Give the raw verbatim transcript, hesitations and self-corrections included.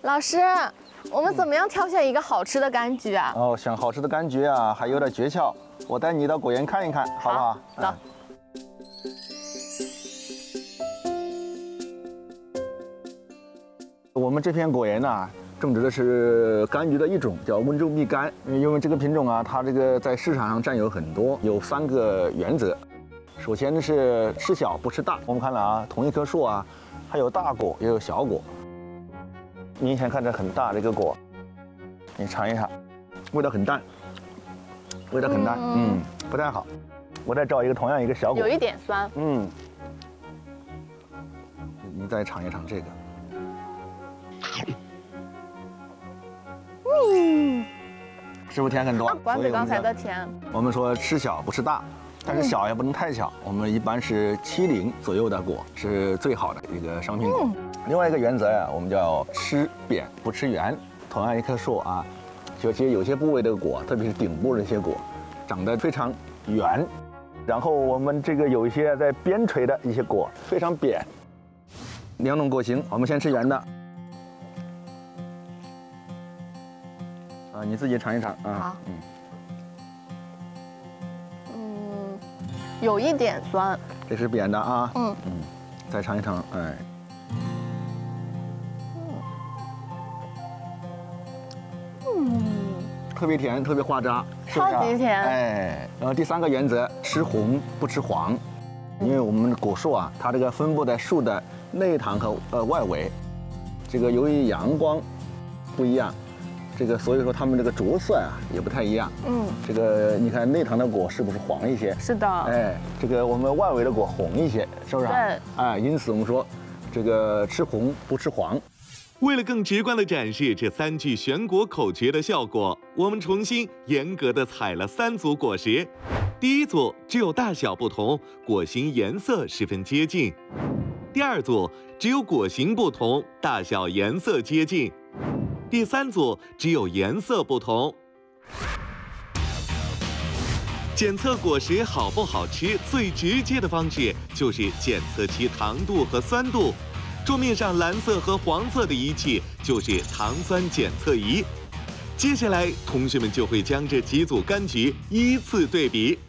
老师，我们怎么样挑选一个好吃的柑橘啊？ 哦，选好吃的柑橘啊，还有点诀窍，我带你到果园看一看，好不好？ 走。 我们这片果园呢，种植的是柑橘的一种，叫温州蜜柑。因为这个品种啊，它这个在市场上占有很多，有三个原则。首先呢是吃小不吃大。我们看了啊，同一棵树啊，还有大果也有小果。明显看着很大这个果，你尝一尝，味道很淡，味道很淡，嗯，嗯不太好。我再找一个同样一个小果， 有一点酸， 嗯，你再尝一尝这个。 嗯， 是不是甜很多？ 不是刚才的甜。 我们说吃小不吃大，但是小也不能太小。我们一般是七零左右的果是最好的一个商品果。嗯、另外一个原则呀，我们叫吃扁不吃圆。同样一棵树啊，就其实有些部位的果，特别是顶部的一些果，长得非常圆，然后我们这个有一些在边垂的一些果非常扁。两种果型，我们先吃圆的。啊，你自己尝一尝啊。 好。嗯。嗯，有一点酸。 这是扁的啊。 嗯嗯，再尝一尝，哎。嗯。特别甜，特别化渣，是不是？ 超级甜。 哎，然后第三个原则，吃红不吃黄，因为我们的果树啊，它这个分布在树的内膛和呃外围，这个由于阳光不一样。这个所以说它们这个着色啊也不太一样。嗯，这个你看内膛的果是不是黄一些？ 是的。 哎，这个我们外围的果红一些，是不是？ 对。 哎，因此我们说，这个吃红不吃黄。 为了更直观地展示这三句选果口诀的效果，我们重新严格地采了三组果实。第一组只有大小不同，果形颜色十分接近；第二组只有果形不同，大小颜色接近。第三组只有颜色不同。检测果实好不好吃，最直接的方式就是检测其糖度和酸度。桌面上蓝色和黄色的仪器就是糖酸检测仪。接下来，同学们就会将这几组柑橘依次对比。